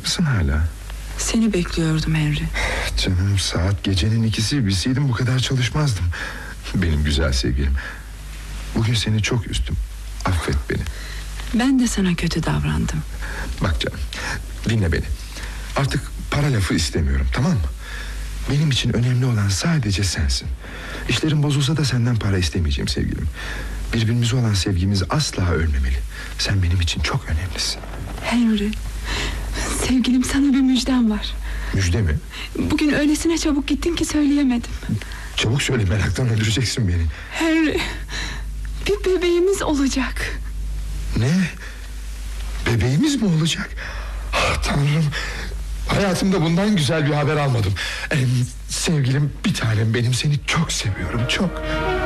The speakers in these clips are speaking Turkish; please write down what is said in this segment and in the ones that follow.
mısın hala? Seni bekliyordum Henry. Canım, saat gecenin 2'si, bilseydim bu kadar çalışmazdım. Benim güzel sevgilim, bugün seni çok üzdüm. Affet beni. Ben de sana kötü davrandım. Bak canım, dinle beni. Artık para lafı istemiyorum, tamam mı? Benim için önemli olan sadece sensin. İşlerim bozulsa da senden para istemeyeceğim sevgilim. Birbirimize olan sevgimiz asla ölmemeli. Sen benim için çok önemlisin. Henry, sevgilim, sana bir müjdem var. Müjde mi? Bugün öylesine çabuk gittin ki söyleyemedim. Çabuk söyle, meraktan öldüreceksin beni. Henry, bir bebeğimiz olacak. Ne? Bebeğimiz mi olacak? Ah, Tanrım, hayatımda bundan güzel bir haber almadım. Sevgilim, bir tanem benim, seni çok seviyorum, çok.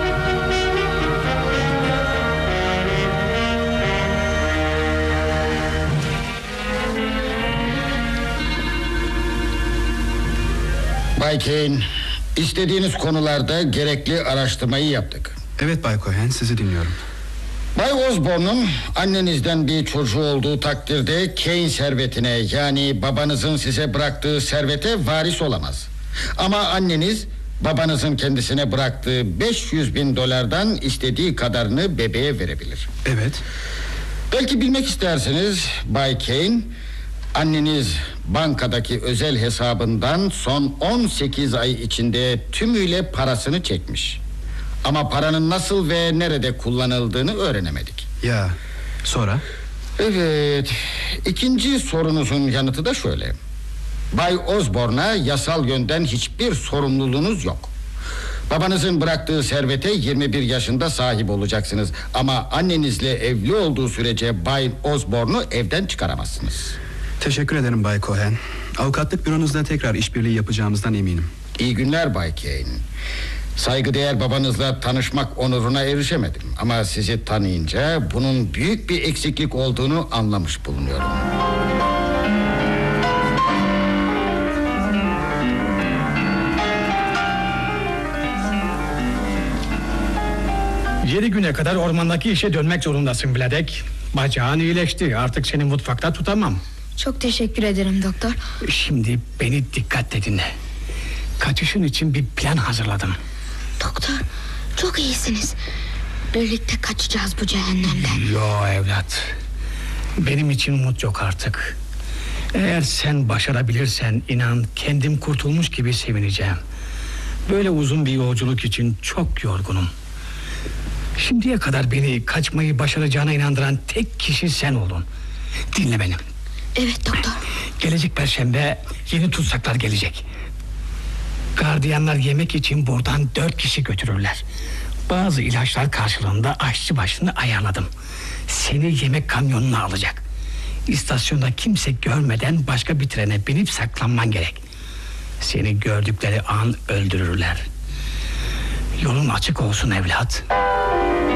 Bay Kane, istediğiniz konularda gerekli araştırmayı yaptık. Evet Bay Cohen, sizi dinliyorum. Bay Osborne'un annenizden bir çocuğu olduğu takdirde Kane servetine, yani babanızın size bıraktığı servete varis olamaz. Ama anneniz babanızın kendisine bıraktığı $500.000 istediği kadarını bebeğe verebilir. Evet. Belki bilmek istersiniz Bay Kane, anneniz bankadaki özel hesabından son 18 ay içinde tümüyle parasını çekmiş. Ama paranın nasıl ve nerede kullanıldığını öğrenemedik. Ya, sonra? Evet, ikinci sorunuzun yanıtı da şöyle. Bay Osborne'a yasal yönden hiçbir sorumluluğunuz yok. Babanızın bıraktığı servete 21 yaşında sahip olacaksınız. Ama annenizle evli olduğu sürece Bay Osborne'u evden çıkaramazsınız. Teşekkür ederim Bay Cohen. Avukatlık büronuzda tekrar işbirliği yapacağımızdan eminim. İyi günler Bay Kane. Saygıdeğer babanızla tanışmak onuruna erişemedim. Ama sizi tanıyınca bunun büyük bir eksiklik olduğunu anlamış bulunuyorum. Yedi güne kadar ormandaki işe dönmek zorundasın Vladek. Bacağın iyileşti, artık seni mutfakta tutamam. Çok teşekkür ederim doktor. Şimdi beni dikkatle dinle. Kaçışın için bir plan hazırladım. Doktor, çok iyisiniz. Birlikte kaçacağız bu cehennemden. Yo evlat, benim için umut yok artık. Eğer sen başarabilirsen inan kendim kurtulmuş gibi sevineceğim. Böyle uzun bir yolculuk için çok yorgunum. Şimdiye kadar beni kaçmayı başaracağına inandıran tek kişi sen oldun. Dinle beni. Evet doktor. Gelecek Perşembe yeni tutsaklar gelecek. Gardiyanlar yemek için buradan 4 kişi götürürler. Bazı ilaçlar karşılığında aşçı başını ayarladım. Seni yemek kamyonuna alacak. İstasyonda kimse görmeden başka bir trene binip saklanman gerek. Seni gördükleri an öldürürler. Yolun açık olsun evlat.